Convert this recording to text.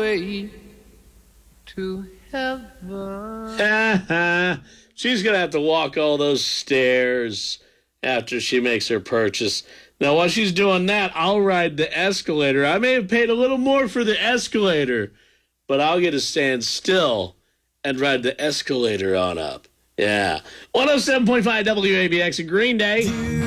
way to heaven. She's going to have to walk all those stairs after she makes her purchase. Now, while she's doing that, I'll ride the escalator. I may have paid a little more for the escalator, but I'll get to stand still and ride the escalator on up. Yeah. 107.5 WABX in Green Day.